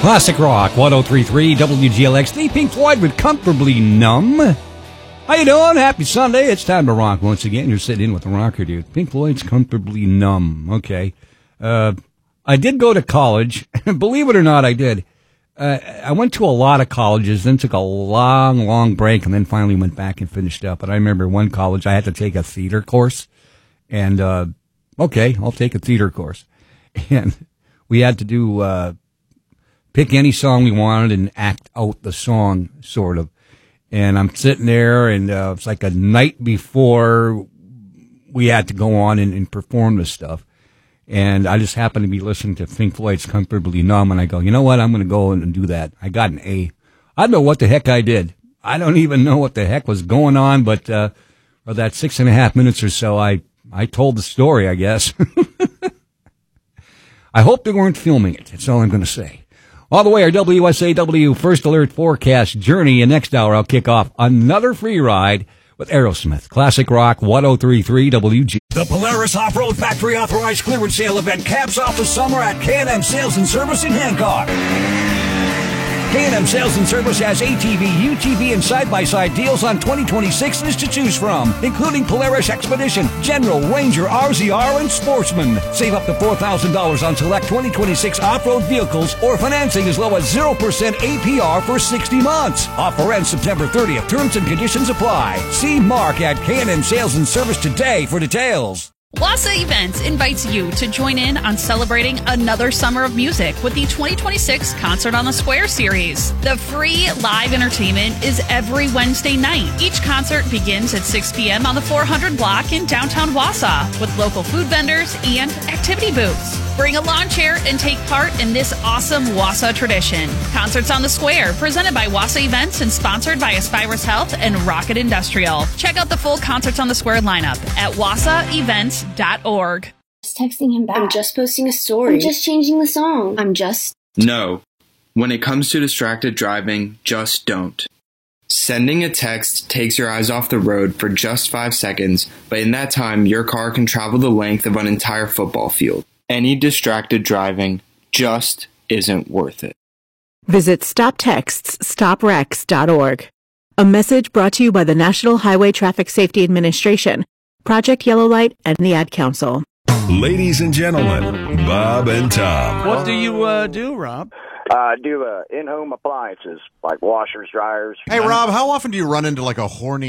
Classic Rock, 103.3 WGLX. The Pink Floyd with Comfortably Numb. How you doing? Happy Sunday. It's time to rock once again. You're sitting in with the rocker, dude. Pink Floyd's Comfortably Numb. Okay. I did go to college. Believe it or not, I did. I went to a lot of colleges, then took a long break, and then finally went back and finished up. And I remember one college, I had to take a theater course. And, okay, I'll take a theater course. And we had to do, pick any song we wanted and act out the song, sort of. And I'm sitting there, and it's like a night before we had to go on and perform this stuff. And I just happened to be listening to Pink Floyd's Comfortably Numb, and I go, you know what, I'm going to go and do that. I got an A. I don't know what the heck I did. I don't even know what the heck was going on, but for that 6.5 minutes or so, I told the story, I guess. I hope they weren't filming it. That's all I'm going to say. All the way, our WSAW First Alert Forecast journey. And next hour, I'll kick off another free ride with Aerosmith. Classic Rock, 103.3 WG. The Polaris Off-Road Factory Authorized Clearance Sale event caps off the summer at K&M Sales and Service in Hancock. K&M Sales and Service has ATV, UTV, and side-by-side deals on 2026s to choose from, including Polaris Expedition, General, Ranger, RZR, and Sportsman. Save up to $4,000 on select 2026 off-road vehicles or financing as low as 0% APR for 60 months. Offer ends September 30th. Terms and conditions apply. See Mark at K&M Sales and Service today for details. Wassa Events invites you to join in on celebrating another summer of music with the 2026 Concert on the Square series. The free live entertainment is every Wednesday night. Each concert begins at 6 p.m. on the 400 block in downtown Wausau with local food vendors and activity booths. Bring a lawn chair and take part in this awesome Wausau tradition. Concerts on the Square, presented by Wassa Events and sponsored by Aspirus Health and Rocket Industrial. Check out the full Concerts on the Square lineup at wassaevents.org. Just texting him back. I'm just posting a story. I'm just changing the song. No. When it comes to distracted driving, just don't. Sending a text takes your eyes off the road for just 5 seconds, but in that time, your car can travel the length of an entire football field. Any distracted driving just isn't worth it. Visit StopTextsStopWrecks.org. A message brought to you by the National Highway Traffic Safety Administration, Project Yellow Light, and the Ad Council. Ladies and gentlemen, Bob and Tom. What do you do, Rob? Do in-home appliances like washers, dryers. Hey, Rob, how often do you run into like a horny